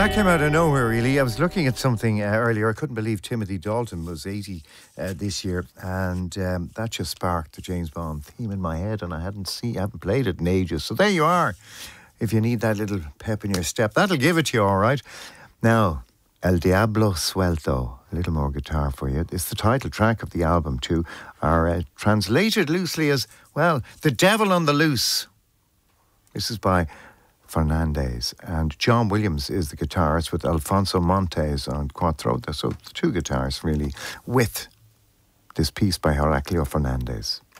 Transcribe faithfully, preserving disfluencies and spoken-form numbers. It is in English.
that came out of nowhere, really. I was looking at something uh, earlier. I couldn't believe Timothy Dalton was eighty uh, this year, and um, that just sparked the James Bond theme in my head, and I hadn't seen, I haven't played it in ages. So there you are. If you need that little pep in your step, that'll give it to you, all right. Now, El Diablo Suelto, a little more guitar for you. It's the title track of the album too, are uh, translated loosely as, well, The Devil on the Loose. This is by Fernandez, and John Williams is the guitarist with Alfonso Montes on Cuatro. So the two guitars really with this piece by Heraclio Fernandez.